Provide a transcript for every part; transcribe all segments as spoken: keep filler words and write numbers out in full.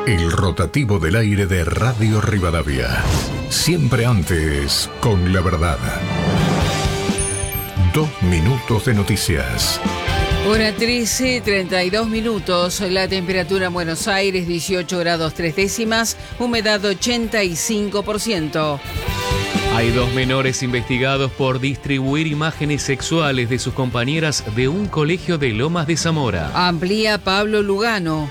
El rotativo del aire de Radio Rivadavia. Siempre antes, con la verdad. Dos minutos de noticias. Hora trece, treinta y dos minutos. La temperatura en Buenos Aires, dieciocho grados tres décimas. Humedad ochenta y cinco por ciento. Hay dos menores investigados por distribuir imágenes sexuales de sus compañeras de un colegio de Lomas de Zamora. Amplía Pablo Lugano.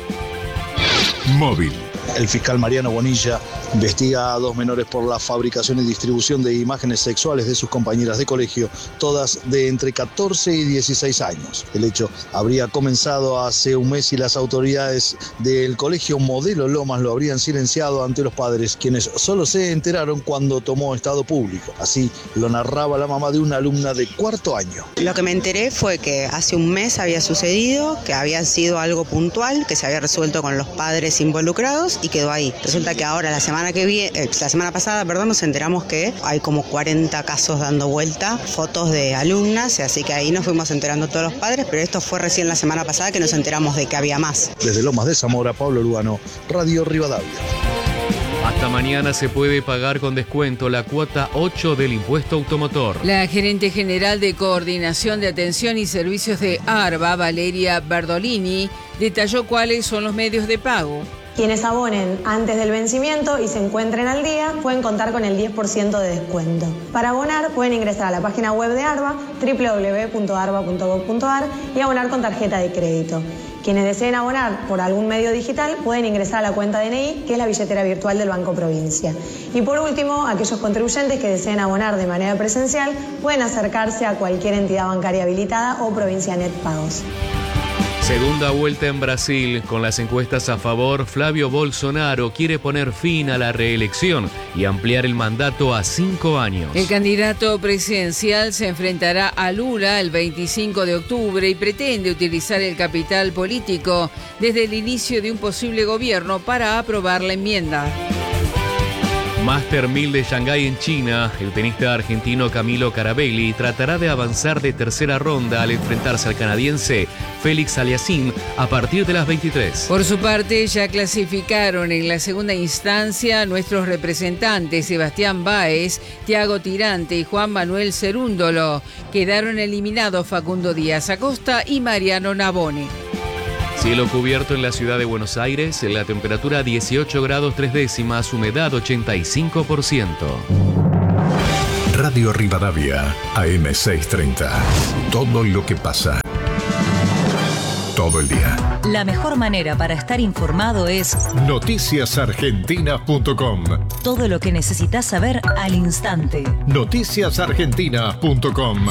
Móvil. El fiscal Mariano Bonilla investiga a dos menores por la fabricación y distribución de imágenes sexuales de sus compañeras de colegio, todas de entre catorce y dieciséis años. El hecho habría comenzado hace un mes y las autoridades del colegio Modelo Lomas lo habrían silenciado ante los padres, quienes solo se enteraron cuando tomó estado público. Así lo narraba la mamá de una alumna de cuarto año. Lo que me enteré fue que hace un mes había sucedido, que había sido algo puntual, que se había resuelto con los padres involucrados y quedó ahí. Resulta que ahora la semana que viene, eh, la semana pasada, perdón, nos enteramos que hay como cuarenta casos dando vuelta, fotos de alumnas, así que ahí nos fuimos enterando todos los padres, pero esto fue recién la semana pasada que nos enteramos de que había más. Desde Lomas de Zamora, Pablo Lugano, Radio Rivadavia. Hasta mañana se puede pagar con descuento la cuota ocho del impuesto automotor. La gerente general de Coordinación de Atención y Servicios de ARBA, Valeria Bardolini, detalló cuáles son los medios de pago. Quienes abonen antes del vencimiento y se encuentren al día pueden contar con el diez por ciento de descuento. Para abonar pueden ingresar a la página web de ARBA, doble u doble u doble u punto arba punto gob punto ar, y abonar con tarjeta de crédito. Quienes deseen abonar por algún medio digital pueden ingresar a la cuenta D N I, que es la billetera virtual del Banco Provincia. Y por último, aquellos contribuyentes que deseen abonar de manera presencial pueden acercarse a cualquier entidad bancaria habilitada o Provincia Net Pagos. Segunda vuelta en Brasil. Con las encuestas a favor, Flavio Bolsonaro quiere poner fin a la reelección y ampliar el mandato a cinco años. El candidato presidencial se enfrentará a Lula el veinticinco de octubre y pretende utilizar el capital político desde el inicio de un posible gobierno para aprobar la enmienda. Master mil de Shanghái en China, el tenista argentino Camilo Carabelli tratará de avanzar de tercera ronda al enfrentarse al canadiense Félix Aliassime a partir de las veintitrés. Por su parte, ya clasificaron en la segunda instancia nuestros representantes Sebastián Báez, Thiago Tirante y Juan Manuel Cerúndolo. Quedaron eliminados Facundo Díaz Acosta y Mariano Navone. Cielo cubierto en la ciudad de Buenos Aires, la temperatura dieciocho grados tres décimas, humedad ochenta y cinco por ciento. Radio Rivadavia, A M seiscientos treinta. Todo lo que pasa. Todo el día. La mejor manera para estar informado es noticias argentinas punto com. Todo lo que necesitas saber al instante. noticias argentinas punto com.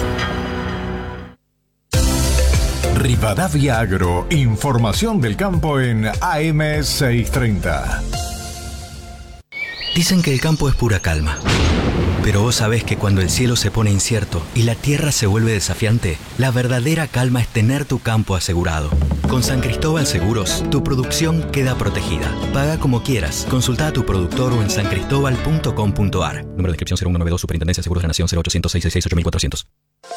Rivadavia Agro, información del campo en A M seiscientos treinta. Dicen que el campo es pura calma. Pero vos sabés que cuando el cielo se pone incierto y la tierra se vuelve desafiante, la verdadera calma es tener tu campo asegurado. Con San Cristóbal Seguros, tu producción queda protegida. Paga como quieras. Consulta a tu productor o en san cristóbal punto com punto ar. Número de inscripción cero uno noventa y dos, Superintendencia de Seguros de la Nación, cero ochocientos, seiscientos sesenta y seis, ocho mil cuatrocientos.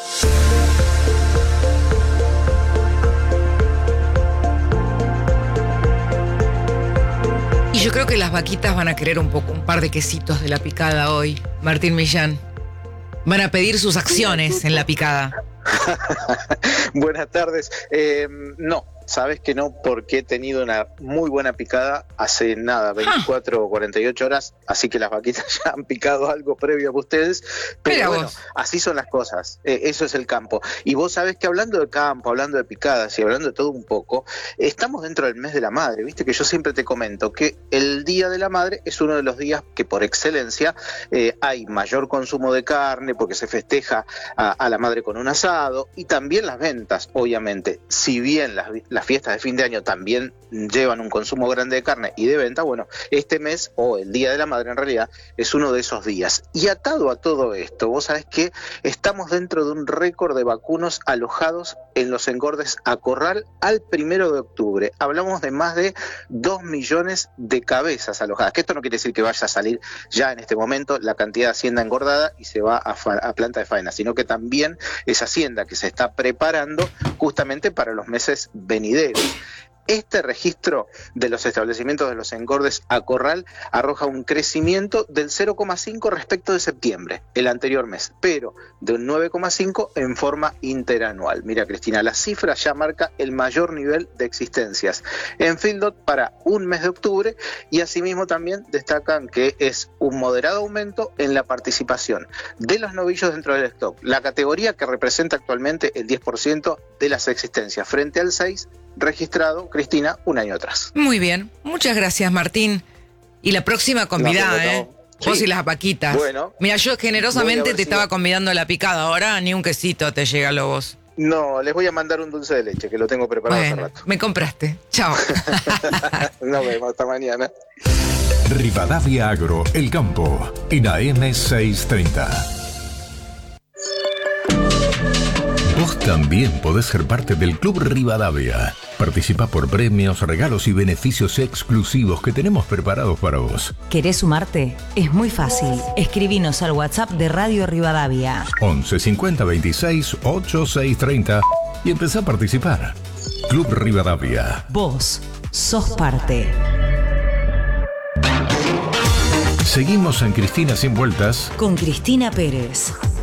Y yo creo que las vaquitas van a querer un poco, un par de quesitos de la picada hoy, Martín Millán. Van a pedir sus acciones en la picada. Buenas tardes. Eh, no, sabes que no, porque he tenido una muy buena picada hace nada, veinticuatro o cuarenta y ocho horas, así que las vaquitas ya han picado algo previo a ustedes, pero Mira bueno, vos. así son las cosas, eh, eso es el campo. Y vos sabés que hablando de campo, hablando de picadas y hablando de todo un poco, estamos dentro del mes de la madre, viste que yo siempre te comento que el Día de la Madre es uno de los días que por excelencia eh, hay mayor consumo de carne porque se festeja a, a la madre con un asado, y también las ventas, obviamente, si bien las, las fiestas de fin de año también llevan un consumo grande de carne y de venta, bueno, este mes, o el Día de la Madre en realidad, es uno de esos días. Y atado a todo esto, vos sabés que estamos dentro de un récord de vacunos alojados en los engordes a corral al primero de octubre. Hablamos de más de dos millones de cabezas alojadas, que esto no quiere decir que vaya a salir ya en este momento la cantidad de hacienda engordada y se va a, fa- a planta de faena, sino que también es hacienda que se está preparando justamente para los meses venideros. Este registro de los establecimientos de los engordes a corral arroja un crecimiento del cero coma cinco respecto de septiembre, el anterior mes, pero de un nueve coma cinco en forma interanual. Mira, Cristina, la cifra ya marca el mayor nivel de existencias en Fieldot para un mes de octubre, y asimismo también destacan que es un moderado aumento en la participación de los novillos dentro del stock, la categoría que representa actualmente el diez por ciento de las existencias, frente al seis por ciento registrado, Cristina, un año atrás. Muy bien, muchas gracias, Martín. Y la próxima convidada, no, ¿eh? Sí. Vos y las vaquitas. Bueno. Mira, yo generosamente te estaba convidando a la picada, ahora ni un quesito te llega a vos. No, les voy a mandar un dulce de leche, que lo tengo preparado bueno, hace rato. Me compraste. Chao. Nos vemos, hasta mañana. Rivadavia Agro, El Campo, en A M seiscientos treinta. Vos también podés ser parte del Club Rivadavia. Participa por premios, regalos y beneficios exclusivos que tenemos preparados para vos. ¿Querés sumarte? Es muy fácil. Escribinos al WhatsApp de Radio Rivadavia. once cincuenta veintiséis ochenta y seis treinta y empezá a participar. Club Rivadavia. Vos sos parte. Seguimos en Cristina Sin Vueltas con Cristina Pérez.